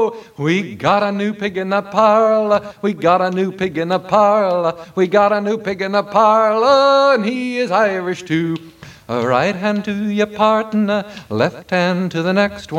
ho! We got a new pig in the parlor. We got a new pig in the parlor. We got a new pig in the parlor, and he is Irish too. A right hand to your partner, left hand to the next one.